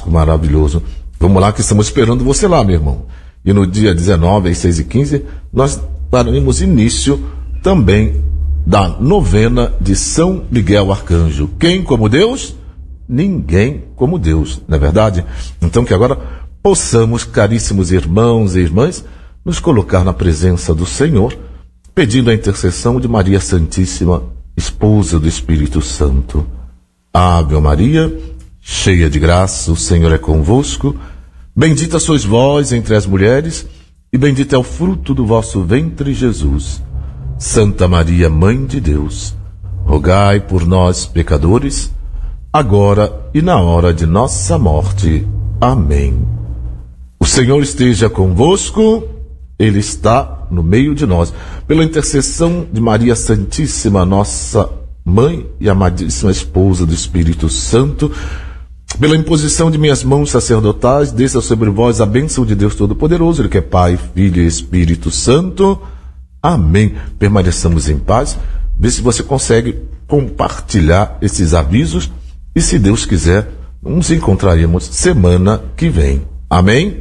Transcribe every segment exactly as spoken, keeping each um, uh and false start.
fantástico, maravilhoso. Vamos lá que estamos esperando você lá, meu irmão. E no dia dezenove, às seis e quinze, nós daremos início também da novena de São Miguel Arcanjo. Quem como Deus? Ninguém como Deus, não é verdade? Então que agora possamos, caríssimos irmãos e irmãs, nos colocar na presença do Senhor, pedindo a intercessão de Maria Santíssima, esposa do Espírito Santo. Ave Maria, cheia de graça, o Senhor é convosco. Bendita sois vós entre as mulheres, e bendito é o fruto do vosso ventre, Jesus. Santa Maria, Mãe de Deus, rogai por nós, pecadores, agora e na hora de nossa morte. Amém. O Senhor esteja convosco, Ele está no meio de nós. Pela intercessão de Maria Santíssima, nossa Mãe e amadíssima Esposa do Espírito Santo, pela imposição de minhas mãos sacerdotais, desça sobre vós a bênção de Deus Todo-Poderoso, Ele que é Pai, Filho e Espírito Santo. Amém. Permaneçamos em paz. Vê se você consegue compartilhar esses avisos e, se Deus quiser, nos encontraremos semana que vem. Amém?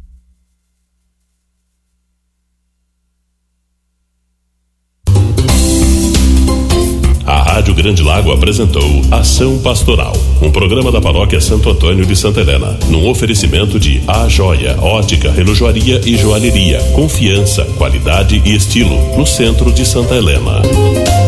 A Rádio Grande Lago apresentou Ação Pastoral, um programa da Paróquia Santo Antônio de Santa Helena, num oferecimento de A Joia, ótica, relojoaria e joalheria, confiança, qualidade e estilo, no centro de Santa Helena.